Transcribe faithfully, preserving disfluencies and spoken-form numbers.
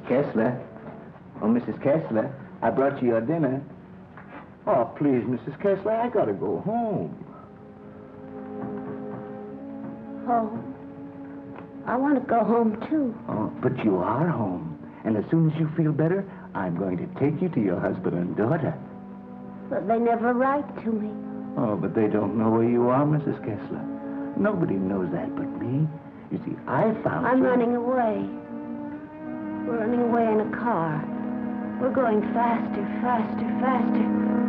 Kessler. Oh, Missus Kessler, I brought you your dinner. Oh, please, Missus Kessler, I gotta go home. Home? I want to go home, too. Oh, but you are home. And as soon as you feel better, I'm going to take you to your husband and daughter. But they never write to me. Oh, but they don't know where you are, Missus Kessler. Nobody knows that but me. You see, I found I'm you... running away. We're running away in a car. We're going faster, faster, faster.